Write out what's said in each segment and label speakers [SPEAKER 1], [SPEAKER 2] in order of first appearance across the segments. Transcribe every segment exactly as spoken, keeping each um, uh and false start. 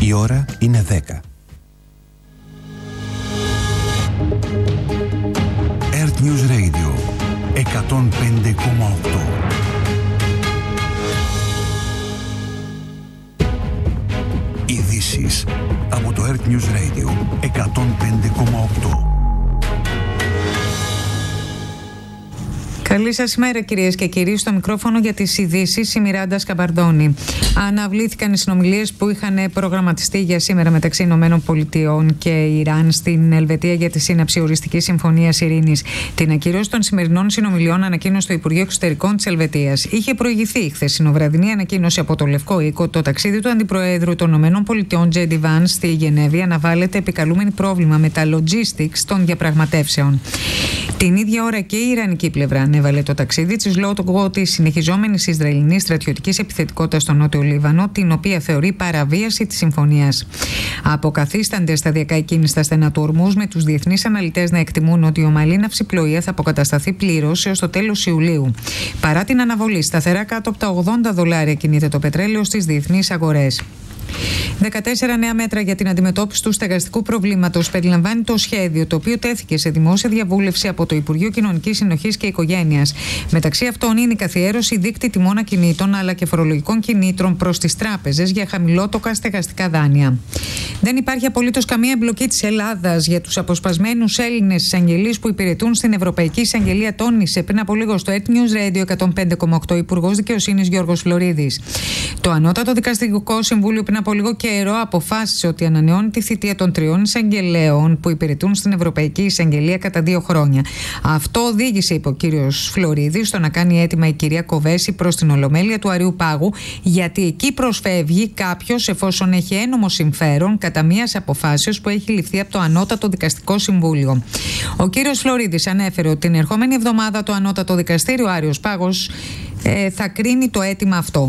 [SPEAKER 1] Η ώρα είναι δέκα. Earth News Radio εκατόν πέντε κόμμα οκτώ. Ειδήσεις από το Earth News Radio εκατόν πέντε κόμμα οκτώ.
[SPEAKER 2] Καλή σας ημέρα, κυρίες και κύριοι. Στο μικρόφωνο για τις ειδήσεις η Μιράντα Σκαμπαρδόνη. Αναβλήθηκαν οι συνομιλίες που είχαν προγραμματιστεί για σήμερα μεταξύ Ηνωμένων Πολιτειών και Ιράν στην Ελβετία για τη σύναψη οριστικής συμφωνίας ειρήνης. Την ακύρωση των σημερινών συνομιλιών ανακοίνωσε το Υπουργείο Εξωτερικών της Ελβετίας. Είχε προηγηθεί η χθεσινοβραδινή ανακοίνωση από το Λευκό Οίκο. Το ταξίδι του Αντιπροέδρου των Ηνωμένων Πολιτειών, τζέι ντι Vance, στη Γενέβη αναβάλλεται επικαλούμενη πρόβλημα με τα logistics των διαπραγματεύσεων. Την ίδια ώρα και η Ιρανική πλευρά ανέβαλε το ταξίδι της λόγω της συνεχιζόμενης Ισραηλινής στρατιωτικής επιθετικότητας στο Νότιο Λίβανο, την οποία θεωρεί παραβίαση της συμφωνίας. Αποκαθίστανται σταδιακά εκείνη στα στενά του Ορμούζ, με τους διεθνείς αναλυτές να εκτιμούν ότι η ομαλή ναυσιπλοεία θα αποκατασταθεί πλήρως έως το τέλος Ιουλίου. Παρά την αναβολή, σταθερά κάτω από τα ογδόντα δολάρια κινείται το πετρέλαιο στις διεθνείς αγορές. δεκατέσσερα νέα μέτρα για την αντιμετώπιση του στεγαστικού προβλήματος περιλαμβάνει το σχέδιο, το οποίο τέθηκε σε δημόσια διαβούλευση από το Υπουργείο Κοινωνικής Συνοχής και Οικογένειας. Μεταξύ αυτών είναι η καθιέρωση δείκτη τιμών ακινήτων αλλά και φορολογικών κινήτρων προς τις τράπεζες για χαμηλότοκα στεγαστικά δάνεια. Δεν υπάρχει απολύτως καμία εμπλοκή της Ελλάδας για τους αποσπασμένους Έλληνες εισαγγελείς που υπηρετούν στην Ευρωπαϊκή Εισαγγελία, τόνισε πριν από λίγο στο Earth News Radio εκατόν πέντε κόμμα οκτώ Υπουργός Δικαιοσύνης Γιώργος Φλωρίδης. Το Ανώτατο Δικαστικό Συμβούλιο πριν από λίγο καιρό αποφάσισε ότι ανανεώνει τη θητεία των τριών εισαγγελέων που υπηρετούν στην Ευρωπαϊκή Εισαγγελία κατά δύο χρόνια. Αυτό οδήγησε, είπε ο κύριος Φλωρίδης, στο να κάνει αίτημα η κυρία Κοβέση προς την Ολομέλεια του Αριού Πάγου, γιατί εκεί προσφεύγει κάποιος εφόσον έχει ένομο συμφέρον κατά μίας αποφάσεως που έχει ληφθεί από το Ανώτατο Δικαστικό Συμβούλιο. Ο κύριος Φλωρίδης ανέφερε ότι την ερχόμενη εβδομάδα το Ανώτατο Δικαστήριο Άριος Πάγος ε, θα κρίνει το αίτημα αυτό.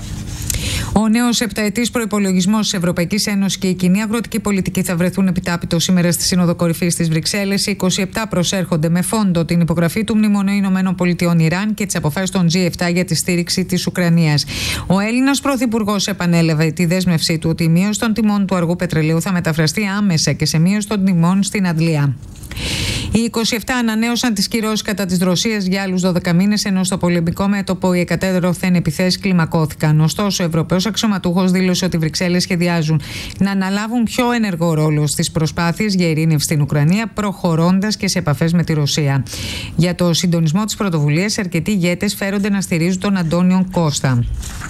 [SPEAKER 2] Ο νέος επταετής προϋπολογισμός της Ευρωπαϊκής Ένωσης και η κοινή αγροτική πολιτική θα βρεθούν επιτάπητο σήμερα στη Σύνοδο Κορυφής της Βρυξέλλες. Οι είκοσι επτά προσέρχονται με φόντο την υπογραφή του Μνημονίου Ηνωμένων Πολιτειών Ιράν και τις αποφάσεις των τζι επτά για τη στήριξη της Ουκρανίας. Ο Έλληνας Πρωθυπουργός επανέλαβε τη δέσμευσή του ότι η μείωση των τιμών του αργού πετρελαίου θα μεταφραστεί άμεσα και σε μείωση των τιμών στην Αντλία. Οι είκοσι επτά ανανέωσαν τις κυρώσεις κατά της Ρωσίας για άλλους δώδεκα μήνες, ενώ στο πολεμικό μέτωπο οι εκατέρωθεν επιθέσεις κλιμακώθηκαν. Ωστόσο, ο Ευρωπαίος αξιωματούχος δήλωσε ότι οι Βρυξέλλες σχεδιάζουν να αναλάβουν πιο ενεργό ρόλο στις προσπάθειες για ειρήνευση στην Ουκρανία, προχωρώντας και σε επαφές με τη Ρωσία. Για το συντονισμό της πρωτοβουλίας, αρκετοί ηγέτες φέρονται να στηρίζουν τον Αντώνιον Κώστα.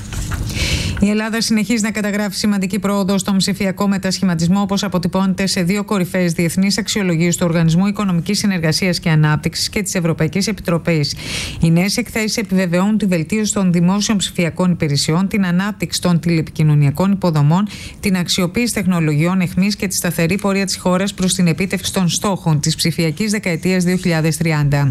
[SPEAKER 2] Η Ελλάδα συνεχίζει να καταγράφει σημαντική πρόοδο στον ψηφιακό μετασχηματισμό, όπως αποτυπώνεται σε δύο κορυφαίες διεθνείς αξιολογίες του Οργανισμού Οικονομικής Συνεργασίας και Ανάπτυξης και της Ευρωπαϊκής Επιτροπής. Οι νέες εκθέσεις επιβεβαιώνουν τη βελτίωση των δημόσιων ψηφιακών υπηρεσιών, την ανάπτυξη των τηλεπικοινωνιακών υποδομών, την αξιοποίηση τεχνολογιών εχμής και τη σταθερή πορεία της χώρας προς την επίτευξη των στόχων της ψηφιακής δεκαετίας δύο χιλιάδες τριάντα.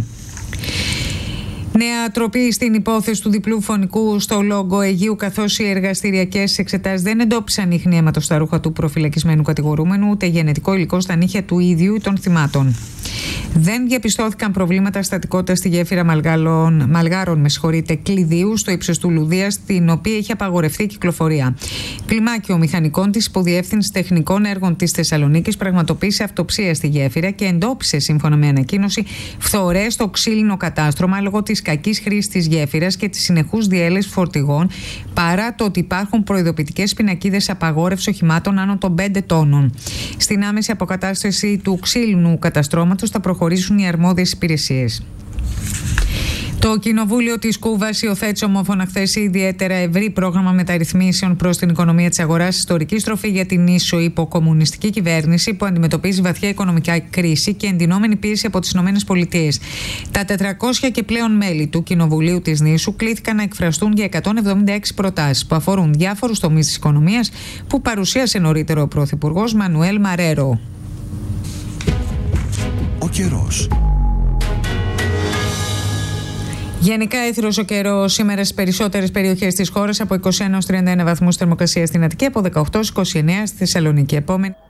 [SPEAKER 2] Νέα τροπή στην υπόθεση του διπλού φωνικού στο Λόγκο Αιγείου, καθώς οι εργαστηριακές εξετάσεις δεν εντόπισαν ίχνη αίματος στα ρούχα του προφυλακισμένου κατηγορούμενου, ούτε γενετικό υλικό στα νύχια του ίδιου ή των θυμάτων. Δεν διαπιστώθηκαν προβλήματα στατικότητας στη γέφυρα Μαλγάρων, Μαλγάρων με συγχωρείτε, Κλειδίου στο ύψος του Λουδίας, στην οποία είχε απαγορευτεί η κυκλοφορία. Κλιμάκιο μηχανικών της Υποδιεύθυνσης Τεχνικών Έργων της Θεσσαλονίκης πραγματοποίησε αυτοψία στη γέφυρα και εντόπισε, σύμφωνα με ανακοίνωση, φθορές στο ξύλινο κατάστρωμα λόγω της κακής χρήσης της γέφυρας και της συνεχούς διέλευσης φορτηγών, παρά το ότι υπάρχουν προειδοποιητικές πινακίδες απαγόρευσης οχημάτων άνω των πέντε τόνων. Στην άμεση αποκατάσταση του ξύλινου καταστρώματος θα προχωρήσουν οι αρμόδιες υπηρεσίες. Το Κοινοβούλιο της Κούβας υιοθέτησε ομόφωνα χθες ιδιαίτερα ευρύ πρόγραμμα μεταρρυθμίσεων προς την οικονομία της αγοράς, ιστορική στροφή για την ίσο υποκομμουνιστική κυβέρνηση που αντιμετωπίζει βαθιά οικονομικά κρίση και εντυνόμενη πίεση από τις ΗΠΑ. Τα τετρακόσια και πλέον μέλη του Κοινοβουλίου της νήσου κλήθηκαν να εκφραστούν για εκατόν εβδομήντα έξι προτάσεις που αφορούν διάφορους τομείς της οικονομίας που παρουσίασε νωρίτερα ο Πρωθυπουργός Μανουέλ Μαρέρο.
[SPEAKER 1] Ο καιρός.
[SPEAKER 2] Γενικά έθρος ο καιρός σήμερα στις περισσότερες περιοχές της χώρας, από είκοσι ένα έως τριάντα ένα βαθμούς θερμοκρασία στην Αττική, από δεκαοκτώ έως είκοσι εννέα στη Θεσσαλονίκη. Επόμενη.